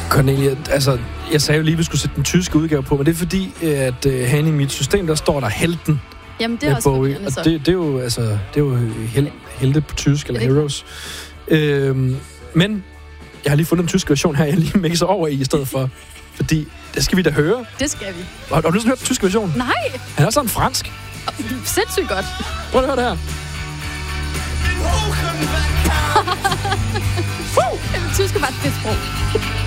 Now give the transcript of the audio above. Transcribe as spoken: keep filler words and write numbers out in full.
Cornelia, altså, jeg sagde jo lige, at vi skulle sætte den tyske udgave på, men det er fordi, at uh, han i mit system, der står der helten. Jamen, det er også Bowie, forvirrende, så. og det, det er jo, altså, det er jo hel, helte på tysk, eller heroes. Øhm, men jeg har lige fundet en tysk version her, jeg lige mixer over i, i stedet for, fordi det skal vi da høre. Det skal vi. Har, har du nogensinde hørt den tyske version? Nej. Han er også sådan fransk. Sindssygt godt. Prøv at høre det her. Den tyske var et fedt sprog.